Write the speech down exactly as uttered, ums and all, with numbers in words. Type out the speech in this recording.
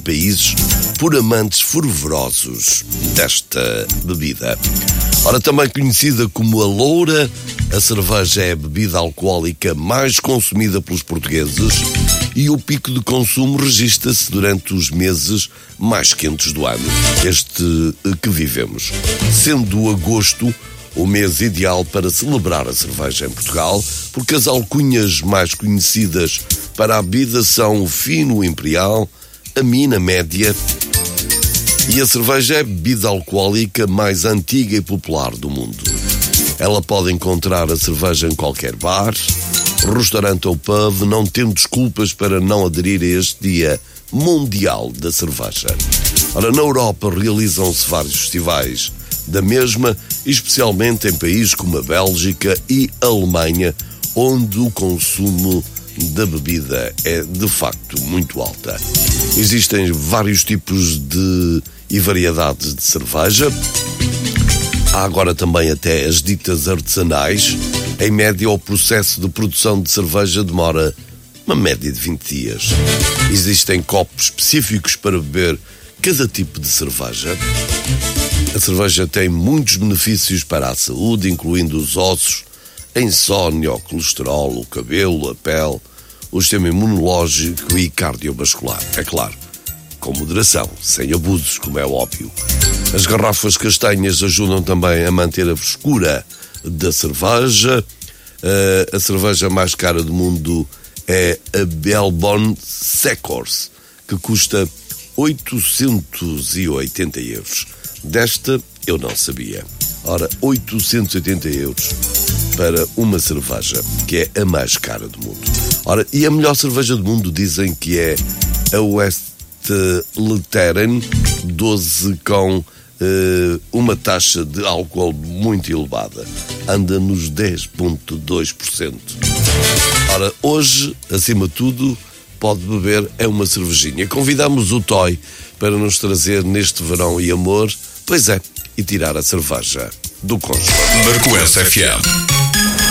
países por amantes fervorosos desta bebida. Ora, também conhecida como a loura, a cerveja é a bebida alcoólica mais consumida pelos portugueses e o pico de consumo registra-se durante os meses mais quentes do ano, este que vivemos, sendo o agosto o mês ideal para celebrar a cerveja em Portugal, porque as alcunhas mais conhecidas para a bebida são o fino, o imperial, a mina média, e a cerveja é a bebida alcoólica mais antiga e popular do mundo. Ela pode encontrar a cerveja em qualquer bar, restaurante ou pub, não tendo desculpas para não aderir a este Dia Mundial da Cerveja. Ora, na Europa realizam-se vários festivais da mesma, especialmente em países como a Bélgica e a Alemanha, onde o consumo da bebida é de facto muito alta. Existem vários tipos de e variedades de cerveja. Há agora também até as ditas artesanais. Em média, o processo de produção de cerveja demora uma média de vinte dias. Existem copos específicos para beber cada tipo de cerveja. A cerveja tem muitos benefícios para a saúde, incluindo os ossos, a insónia, o colesterol, o cabelo, a pele, o sistema imunológico e cardiovascular. É claro, com moderação, sem abusos, como é óbvio. As garrafas castanhas ajudam também a manter a frescura da cerveja. Uh, a cerveja mais cara do mundo é a Belbon Secours, que custa oitocentos e oitenta euros. Desta eu não sabia. Ora, oitocentos e oitenta euros para uma cerveja, que é a mais cara do mundo. Ora, e a melhor cerveja do mundo dizem que é a Westvleteren doze, com uh, uma taxa de álcool muito elevada. Anda nos dez vírgula dois por cento. Ora, hoje, acima de tudo, pode beber é uma cervejinha. Convidamos o Toy para nos trazer neste verão e amor, pois é, e tirar a cerveja do congelador. Marcoense F M.